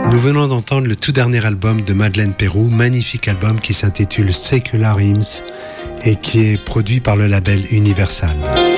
Nous venons d'entendre le tout dernier album de Madeleine Peyroux, magnifique album qui s'intitule Secular Hymns et qui est produit par le label Universal.